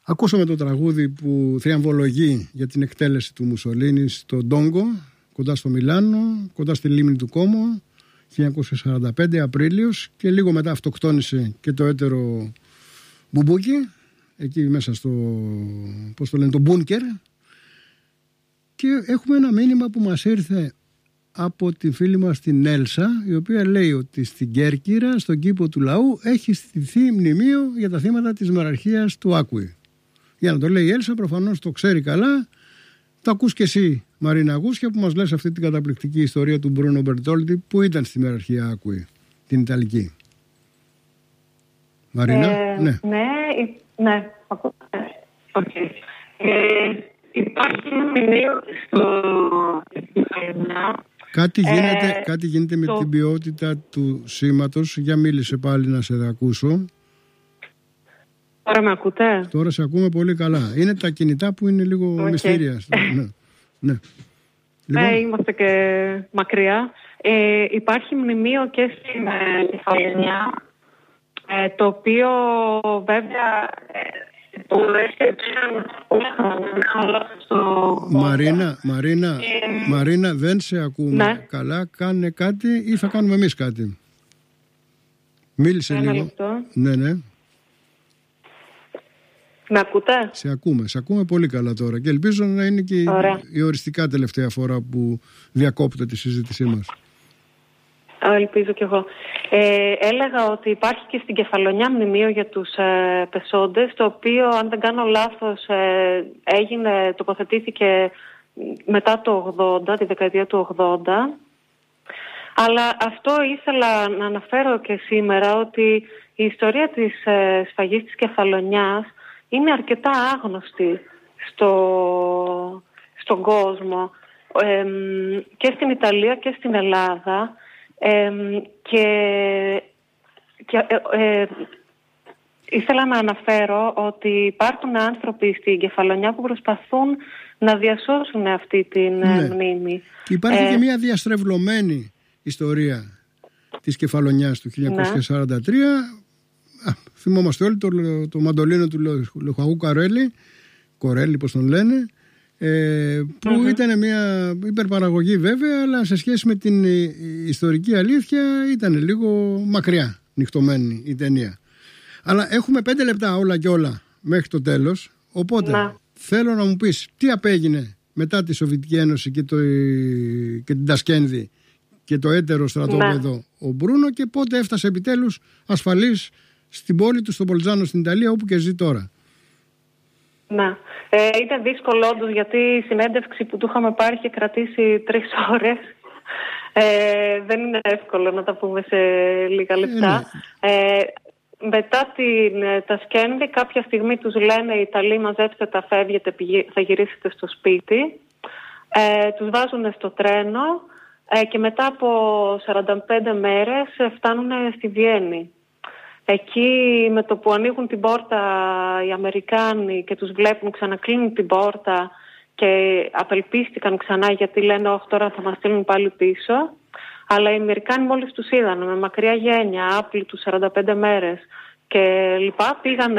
Ακούσαμε το τραγούδι που θριαμβολογεί για την εκτέλεση του Μουσολίνη στο Ντόγκο, κοντά στο Μιλάνο, κοντά στη λίμνη του Κόμο, 1945 Απρίλιος, και λίγο μετά αυτοκτόνησε και το έτερο μπουμπούκι, εκεί μέσα στο, πώς το λένε, το μπούνκερ. Και έχουμε ένα μήνυμα που μας ήρθε από τη φίλη μας την Έλσα, η οποία λέει ότι στην Κέρκυρα, στον κήπο του λαού, έχει στηθεί μνημείο για τα θύματα της μεραρχίας του Άκουη. Για να το λέει η Έλσα, προφανώς το ξέρει καλά. Το ακούς και εσύ, Μαρίνα Γούσια, που μας λες αυτή την καταπληκτική ιστορία του Μπρούνο Μπερτόλτη, που ήταν στη μεραρχία Άκουη, την Ιταλική. Μαρίνα, ναι. Ναι, ακούω. Okay. Υπάρχει ένα μνημείο στην Κεφαλονιά. Κάτι γίνεται με την ποιότητα του σήματος. Για μίλησε πάλι να σε ακούσω. Τώρα με ακούτε? Τώρα σε ακούμε πολύ καλά. Είναι τα κινητά που είναι λίγο μυστήρια. Ναι. Λοιπόν. Είμαστε και μακριά. Υπάρχει μνημείο και στην Κεφαλονιά, το οποίο βέβαια Μαρίνα, δεν σε ακούμε καλά. Κάνε κάτι ή θα κάνουμε εμείς κάτι. Μίλησε λίγο. Ναι. Με ακούτε? Σε ακούμε πολύ καλά τώρα και ελπίζω να είναι και η οριστικά τελευταία φορά που διακόπτω τη συζήτησή μας. Ελπίζω κι εγώ. Έλεγα ότι υπάρχει και στην Κεφαλονιά μνημείο για τους πεσόντες, το οποίο, αν δεν κάνω λάθος, τοποθετήθηκε μετά το 80, τη δεκαετία του 80. Αλλά αυτό ήθελα να αναφέρω και σήμερα, ότι η ιστορία της σφαγής της Κεφαλονιάς είναι αρκετά άγνωστη στον κόσμο, και στην Ιταλία και στην Ελλάδα. Ήθελα να αναφέρω ότι υπάρχουν άνθρωποι στην Κεφαλονιά που προσπαθούν να διασώσουν αυτή την μνήμη. Και υπάρχει και μια διαστρεβλωμένη ιστορία της Κεφαλονιάς του 1943. Θυμόμαστε όλοι το μαντολίνο του Λοχαγού Κορέλη, πώς τον λένε, που ήταν μια υπερπαραγωγή βέβαια, αλλά σε σχέση με την ιστορική αλήθεια ήταν λίγο μακριά νυχτωμένη η ταινία. Αλλά έχουμε 5 λεπτά όλα και όλα μέχρι το τέλος, οπότε θέλω να μου πεις τι απέγινε μετά τη Σοβιετική Ένωση και την Τασκένδη και το έτερο στρατόπεδο ο Μπρούνο, και πότε έφτασε επιτέλους ασφαλής στην πόλη του, στο Μπολτζάνο στην Ιταλία, όπου και ζει τώρα. Είναι δύσκολο όντως, γιατί η συνέντευξη που του είχαμε πάρει είχε κρατήσει 3 ώρες. Δεν είναι εύκολο να τα πούμε σε λίγα λεπτά. Μετά την Τασκένδη, κάποια στιγμή τους λένε οι Ιταλοί, μαζέψτε τα, φεύγετε, θα γυρίσετε στο σπίτι. Τους βάζουν στο τρένο και μετά από 45 μέρες φτάνουν στη Βιέννη. Εκεί, με το που ανοίγουν την πόρτα οι Αμερικάνοι και τους βλέπουν, ξανακλίνουν την πόρτα και απελπίστηκαν ξανά, γιατί λένε όχι, τώρα θα μας στείλουν πάλι πίσω. Αλλά οι Αμερικάνοι μόλις τους είδαν με μακριά γένεια, άπλητους 45 μέρες και λοιπά,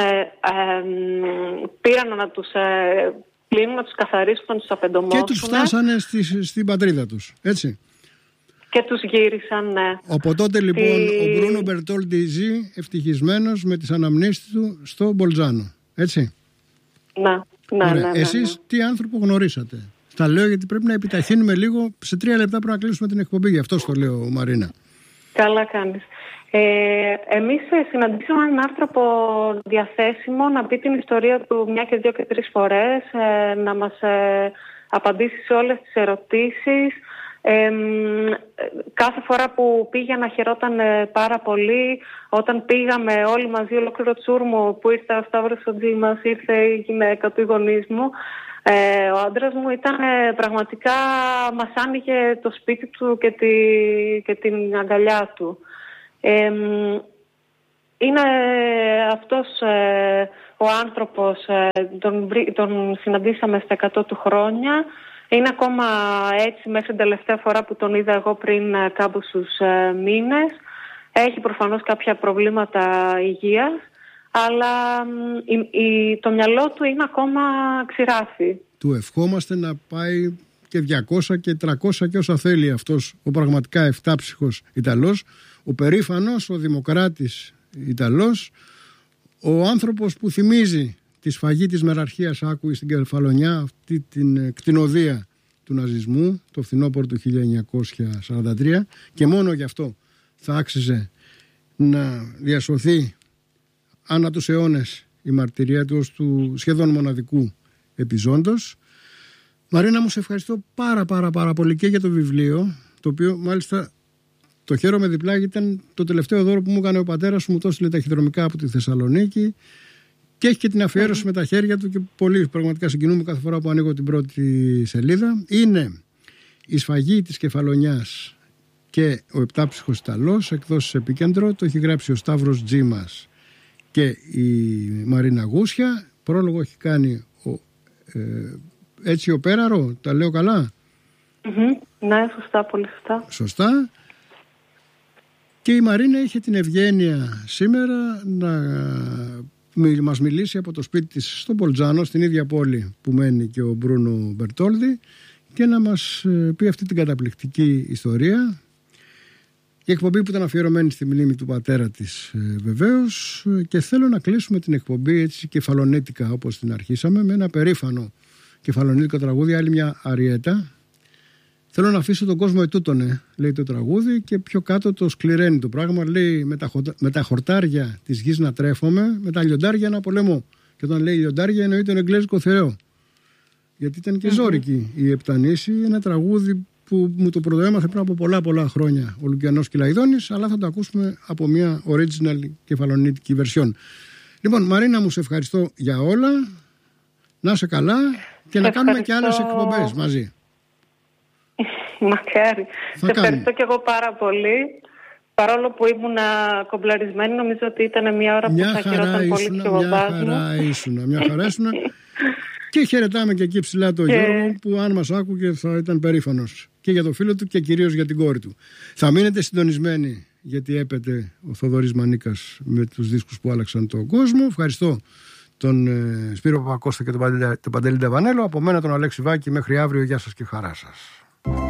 πήραν να τους πλύνουν, να τους καθαρίσουν, να τους απεντομώσουν. Και τους φτάσανε στην πατρίδα τους, έτσι. Και τους γύρισαν, ναι. Από τότε λοιπόν ο Μπρούνο Μπερτόλτη ζει ευτυχισμένος με τις αναμνήσεις του στο Μπολτζάνο, έτσι. Ναι. Εσείς τι άνθρωπο γνωρίσατε? Τα λέω γιατί πρέπει να επιταχύνουμε λίγο. Σε 3 λεπτά πρέπει να κλείσουμε την εκπομπή, γι' αυτό το λέω, Μαρίνα. Καλά κάνεις. Εμείς συναντήσαμε έναν άνθρωπο διαθέσιμο να πει την ιστορία του 1 και 2 και 3 φορές, να μας απαντήσει σε όλες τις ερωτήσεις. Κάθε φορά που πήγαινα χαιρόταν πάρα πολύ. Όταν πήγαμε όλοι μαζί, ολόκληρο τσούρμο, που ήρθε ο Σταύρος ο Τζι μας, ήρθε η γυναίκα του, οι γονείς μου, ο άντρας μου, ήταν πραγματικά, μας άνοιγε το σπίτι του και την αγκαλιά του. Είναι αυτός ο άνθρωπος, τον συναντήσαμε στα 100 του χρόνια. Είναι ακόμα έτσι μέχρι την τελευταία φορά που τον είδα εγώ, πριν κάμποσους μήνες. Έχει προφανώς κάποια προβλήματα υγείας, αλλά το μυαλό του είναι ακόμα ξηράφι. Του ευχόμαστε να πάει και 200 και 300 και όσα θέλει αυτός ο πραγματικά εφτάψυχος Ιταλός, ο περήφανος, ο δημοκράτης Ιταλός, ο άνθρωπος που θυμίζει τη σφαγή της μεραρχίας Άκουη στην Κεφαλονιά, αυτή την κτηνοδία του ναζισμού το φθινόπωρο του 1943, και μόνο γι' αυτό θα άξιζε να διασωθεί ανά τους αιώνες η μαρτυρία του ως του σχεδόν μοναδικού επιζώντος. Μαρίνα μου, σε ευχαριστώ πάρα πολύ και για το βιβλίο, το οποίο μάλιστα το χαίρομαι διπλά, γιατί ήταν το τελευταίο δώρο που μου έκανε ο πατέρας μου, το έστειλε ταχυδρομικά από τη Θεσσαλονίκη και έχει και την αφιέρωση με τα χέρια του και πολύ πραγματικά συγκινούμε κάθε φορά που ανοίγω την πρώτη σελίδα. Είναι η σφαγή της Κεφαλονιάς και ο επτάψυχος Ιταλός, εκδόσεις Επίκεντρο, το έχει γράψει ο Σταύρος Τζίμας και η Μαρίνα Γούσια. Πρόλογο έχει κάνει έτσι ο Πέραρο, τα λέω καλά? Ναι, σωστά, πολύ σωστά. Σωστά. Και η Μαρίνα είχε την ευγένεια σήμερα να μας μιλήσει από το σπίτι της στο Πολτζάνο, στην ίδια πόλη που μένει και ο Μπρούνο Μπερτόλδη, και να μας πει αυτή την καταπληκτική ιστορία. Η εκπομπή που ήταν αφιερωμένη στη μνήμη του πατέρα της βεβαίως, και θέλω να κλείσουμε την εκπομπή έτσι κεφαλονίτικα όπως την αρχίσαμε, με ένα περήφανο κεφαλονίτικο τραγούδι, άλλη μια αριέτα. Θέλω να αφήσω τον κόσμο ετούτονε, λέει το τραγούδι, και πιο κάτω το σκληραίνει το πράγμα. Λέει με τα χορτάρια της γης να τρέφομαι, με τα λιοντάρια να πολεμώ. Και όταν λέει λιοντάρια εννοεί τον εγγλέζικο Θεό. Γιατί ήταν και ζώρικη η Επτανήση, ένα τραγούδι που μου το πρωτοέμαθε πριν από πολλά χρόνια ο Λουκιανός Κυλαϊδόνης, αλλά θα το ακούσουμε από μια original κεφαλονίτικη version. Λοιπόν, Μαρίνα μου, σε ευχαριστώ για όλα. Να είσαι καλά και να κάνουμε και άλλες εκπομπές μαζί. Μακάρι. Σε ευχαριστώ και εγώ πάρα πολύ. Παρόλο που ήμουν κομπλαρισμένη, νομίζω ότι ήταν μια ώρα που θα χαιρόταν πολύ και ο μπαμπάς μου. Μια χαρά ήσουνα. Και χαιρετάμε και εκεί ψηλά το Γιώργο, που αν μας άκουγε θα ήταν περήφανος και για το φίλο του και κυρίως για την κόρη του. Θα μείνετε συντονισμένοι, γιατί έπεται ο Θοδωρής Μανίκας με τους δίσκους που άλλαξαν τον κόσμο. Ευχαριστώ τον Σπύρο Παπακώστα και τον Παντελή Νταβανέλο. Από μένα τον Αλέξη Βάκη, μέχρι αύριο. Γεια σας και χαρά σας.